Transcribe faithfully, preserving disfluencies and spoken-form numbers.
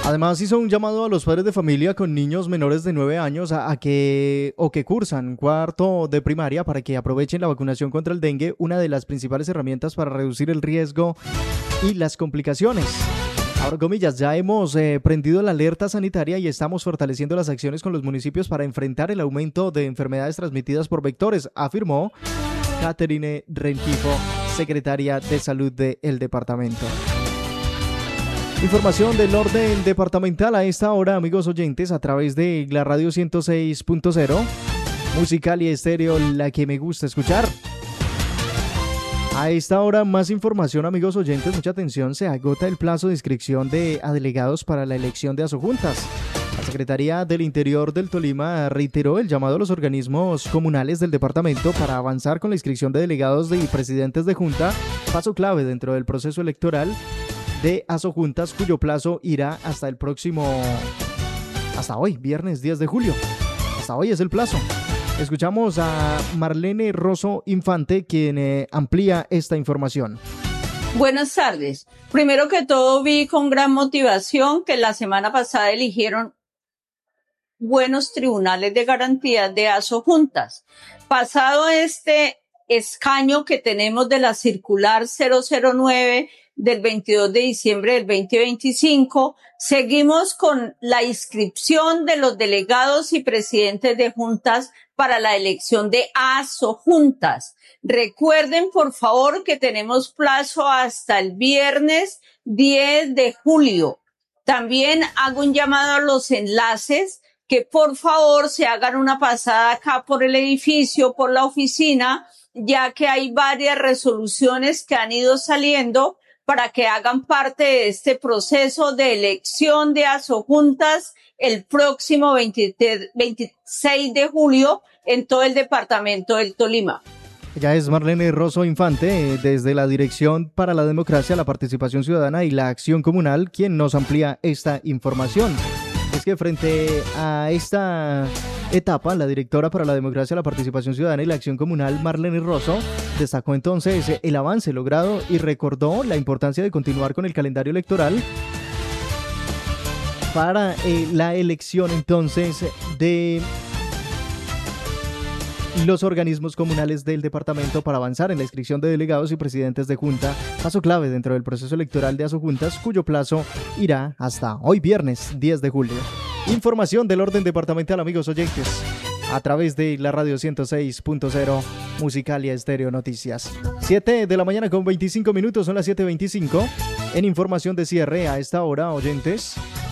Además, hizo un llamado a los padres de familia con niños menores de nueve años a, a que o que cursan cuarto de primaria para que aprovechen la vacunación contra el dengue, una de las principales herramientas para reducir el riesgo y las complicaciones. Ahora, comillas, ya hemos eh, prendido la alerta sanitaria y estamos fortaleciendo las acciones con los municipios para enfrentar el aumento de enfermedades transmitidas por vectores, afirmó Catherine Rentifo, secretaria de Salud del departamento. Información del orden departamental a esta hora, amigos oyentes, a través de la radio ciento seis punto cero, Musical y Estéreo, la que me gusta escuchar. A esta hora, más información, amigos oyentes, mucha atención, se agota el plazo de inscripción de a delegados para la elección de asojuntas. La Secretaría del Interior del Tolima reiteró el llamado a los organismos comunales del departamento para avanzar con la inscripción de delegados y presidentes de junta, paso clave dentro del proceso electoral de asojuntas, cuyo plazo irá hasta el próximo, hasta hoy, viernes diez de julio. Hasta hoy es el plazo. Escuchamos a Marlene Rosso Infante, quien eh, amplía esta información. Buenas tardes. Primero que todo, vi con gran motivación que la semana pasada eligieron buenos tribunales de garantía de asojuntas. Pasado este escaño que tenemos de la circular cero cero nueve del veintidós de diciembre del veinte veinticinco, seguimos con la inscripción de los delegados y presidentes de juntas para la elección de asojuntas. Recuerden, por favor, que tenemos plazo hasta el viernes diez de julio. También hago un llamado a los enlaces que por favor se hagan una pasada acá por el edificio, por la oficina, ya que hay varias resoluciones que han ido saliendo para que hagan parte de este proceso de elección de asojuntas el próximo veintiséis de julio en todo el departamento del Tolima. Ella es Marlene Rosso Infante, desde la Dirección para la Democracia, la Participación Ciudadana y la Acción Comunal, quien nos amplía esta información. Es que frente a esta etapa, la directora para la Democracia, la Participación Ciudadana y la Acción Comunal, Marlene Rosso, destacó entonces el avance logrado y recordó la importancia de continuar con el calendario electoral para eh, la elección entonces de los organismos comunales del departamento para avanzar en la inscripción de delegados y presidentes de junta, paso clave dentro del proceso electoral de asojuntas, cuyo plazo irá hasta hoy viernes diez de julio. Información del orden departamental, amigos oyentes, a través de la radio ciento seis punto cero, Musical y Estéreo Noticias. siete de la mañana con veinticinco minutos, son las siete veinticinco. En información de cierre a esta hora, oyentes,